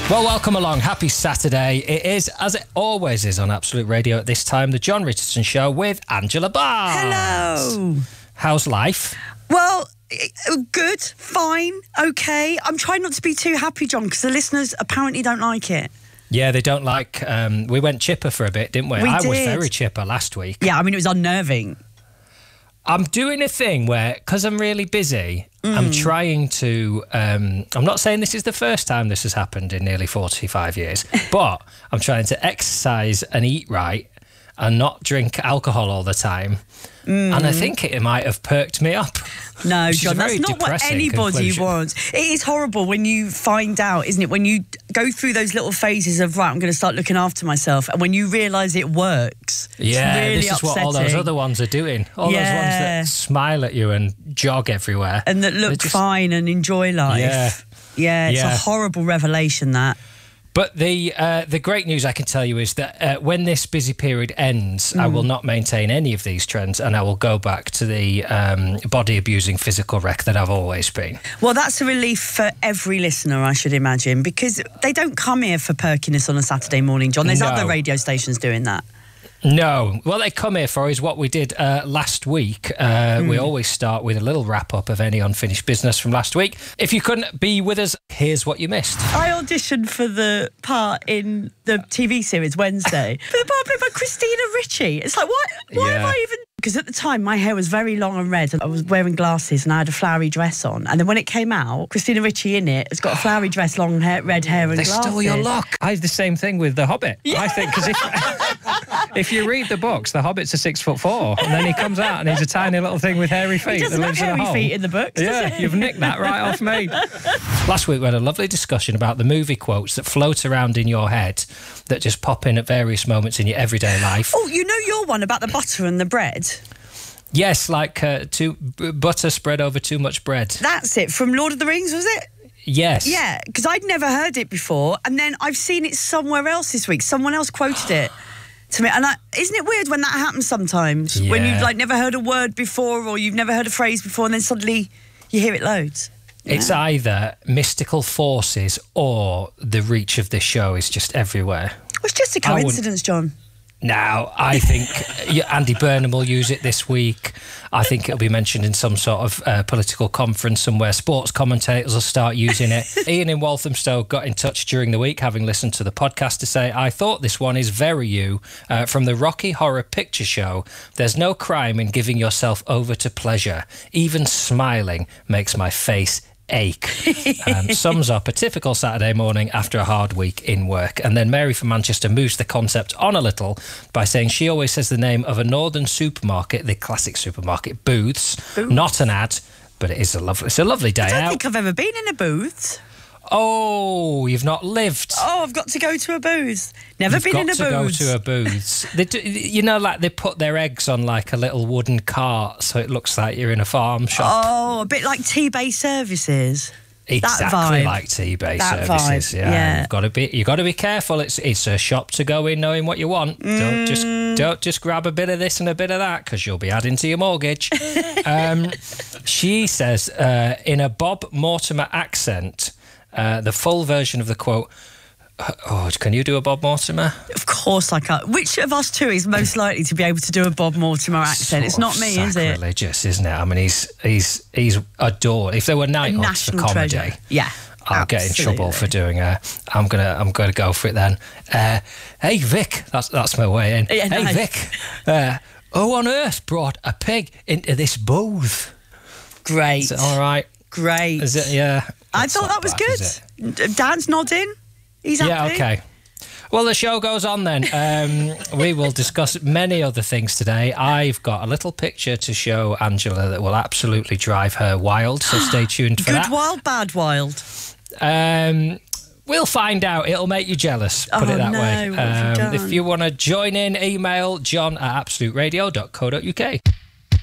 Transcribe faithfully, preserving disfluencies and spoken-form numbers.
Well, welcome along. Happy Saturday. It is, as it always is on Absolute Radio at this time, the John Richardson Show with Angela Barr. Hello. How's life? Well, good, fine, okay. I'm trying not to be too happy, John, because the listeners apparently don't like it. Yeah, they don't like... Um, we went chipper for a bit, didn't we? We I did. was very chipper last week. Yeah, I mean, it was unnerving. I'm doing a thing where, because I'm really busy, mm. I'm trying to... Um, I'm not saying this is the first time this has happened in nearly forty-five years, but I'm trying to exercise and eat right and not drink alcohol all the time. Mm. And I think it might have perked me up. No, John, that's not what anybody conclusion. wants. It is horrible when you find out, isn't it? When you go through those little phases of, right, I'm going to start looking after myself, and when you realise it works. Yeah, it's really this is upsetting. what all those other ones are doing. All yeah. those ones that smile at you and jog everywhere. And that look just... fine and enjoy life. Yeah. Yeah, it's yeah. a horrible revelation, that. But the uh, the great news I can tell you is that uh, when this busy period ends, mm. I will not maintain any of these trends, and I will go back to the um, body-abusing physical wreck that I've always been. Well, that's a relief for every listener, I should imagine, because they don't come here for perkiness on a Saturday morning, John. There's no. other radio stations doing that. No. What they come here for is what we did uh, last week. Uh, mm. We always start with a little wrap-up of any unfinished business from last week. If you couldn't be with us, here's what you missed. I auditioned for the part in the T V series Wednesday for the part played by Christina Ricci. It's like, what? Why yeah. am I even... Because at the time, my hair was very long and red, and I was wearing glasses, and I had a flowery dress on. And then when it came out, Christina Ricci in it has got a flowery dress, long hair, red hair and they glasses. They stole your look. I had the same thing with The Hobbit. Yeah. I think, because if, if you read the books, The Hobbit's a six foot four, and then he comes out and he's a tiny little thing with hairy feet. He doesn't that have lives in a hairy hole. feet in the books, Yeah, does he? You've nicked that right off me. Last week we had a lovely discussion about the movie quotes that float around in your head that just pop in at various moments in your everyday life. Oh, you know your one about the butter and the bread? Yes, like uh, too, butter spread over too much bread. That's it, from Lord of the Rings, was it? Yes. Yeah, because I'd never heard it before, and then I've seen it somewhere else this week. Someone else quoted it to me, and I, isn't it weird when that happens sometimes? Yeah. When you've like never heard a word before, or you've never heard a phrase before, and then suddenly you hear it loads. Yeah. It's either mystical forces or the reach of this show is just everywhere. Well, it's just a coincidence, John. Now, I think Andy Burnham will use it this week. I think it'll be mentioned in some sort of uh, political conference somewhere. Sports commentators will start using it. Ian in Walthamstow got in touch during the week, having listened to the podcast, to say, I thought this one is very you. Uh, from the Rocky Horror Picture Show, there's no crime in giving yourself over to pleasure. Even smiling makes my face ache. Um, sums up a typical Saturday morning after a hard week in work. And then Mary from Manchester moves the concept on a little by saying she always says the name of a northern supermarket, the classic supermarket, Booths. Booths. Not an ad, but it is a lovely, it's a lovely day out. I don't think I've ever been in a Booths. Oh, you've not lived. Oh, I've got to go to a Booths. Never You've been in a got Booths. to go to a Booths. They do, you know, like they put their eggs on like a little wooden cart, so it looks like you're in a farm shop. Oh, a bit like T-Bay Services. Exactly like T-Bay that Services. Vibe. Yeah, yeah. You've got to be. You got to be careful. It's it's a shop to go in, knowing what you want. Mm. Don't just don't just grab a bit of this and a bit of that, because you'll be adding to your mortgage. um, she says uh, in a Bob Mortimer accent. Uh, the full version of the quote. Oh, can you do a Bob Mortimer? Of course I can. Which of us two is most likely to be able to do a Bob Mortimer accent? Sort it's not me, is it? Sacrilegious, isn't it? I mean, he's he's he's adored. If there were Nighthawks for comedy, treasure. Yeah, I'll absolutely. get in trouble for doing a. I'm gonna I'm gonna go for it then. Uh, hey Vic, that's that's my way in. Yeah, hey nice. Vic, uh, who on earth brought a pig into this booth? Great. Is it all right? Great. Is it? Yeah. I It's thought not that was bad, good. Dan's nodding. He's happy. Yeah, okay. Well, the show goes on then. Um, we will discuss many other things today. I've got a little picture to show Angela that will absolutely drive her wild, so stay tuned for good that. Good wild, bad wild? Um, we'll find out. It'll make you jealous, put oh, it that no, way. What have you Um, done? if you want to join in, email john at absolute radio dot co dot uk.